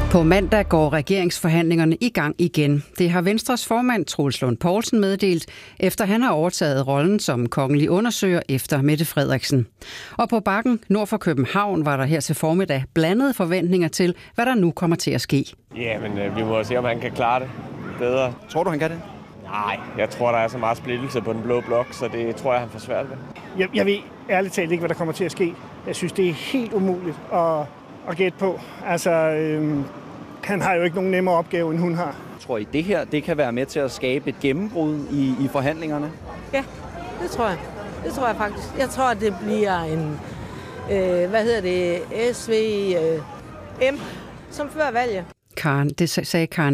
På mandag går regeringsforhandlingerne i gang igen. Det har Venstres formand Troels Lund Poulsen meddelt, efter han har overtaget rollen som kongelig undersøger efter Mette Frederiksen. Og på Bakken nord for København var der her til formiddag blandede forventninger til, hvad der nu kommer til at ske. Ja, men vi må se, om han kan klare det bedre. Tror du, han kan det? Nej, jeg tror, der er så meget splittelse på den blå blok, så det tror jeg, han får svært ved. Jeg ved ærligt talt ikke, hvad der kommer til at ske. Jeg synes, det er helt umuligt at gætte på. Altså, han har jo ikke nogen nemmere opgave, end hun har. Tror I, det her det kan være med til at skabe et gennembrud i forhandlingerne? Ja, det tror jeg. Det tror jeg faktisk. Jeg tror, det bliver en, SVM, som før valget. Det sagde Karen